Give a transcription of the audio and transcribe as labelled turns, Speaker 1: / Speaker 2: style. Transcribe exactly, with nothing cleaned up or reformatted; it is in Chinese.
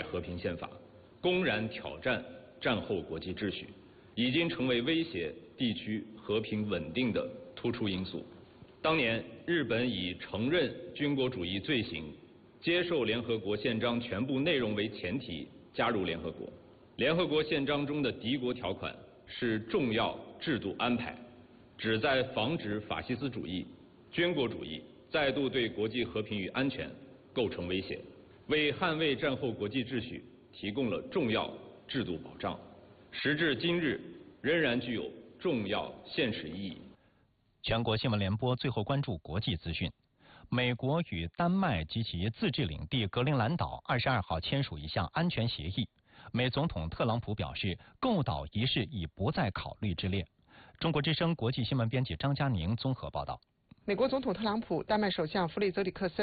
Speaker 1: 和平宪法，公然挑战战后国际秩序，已经成为威胁地区和平稳定的突出因素。当年，日本以承认军国主义罪行、接受联合国宪章全部内容为前提加入联合国。联合国宪章中的敌国条款是重要制度安排，旨在防止法西斯主义、军国主义再度对国际和平与安全构成威胁，为捍卫战后国际秩序提供了重要制度保障，时至今日仍然具有重要现实意义。
Speaker 2: 全国新闻联播最后关注国际资讯。美国与丹麦及其自治领地格陵兰岛二十二号签署一项安全协议。美总统特朗普表示，购岛一事已不在考虑之列。中国之声国际新闻编辑张佳宁综合报道。
Speaker 3: 美国总统特朗普、丹麦首相弗里泽里克森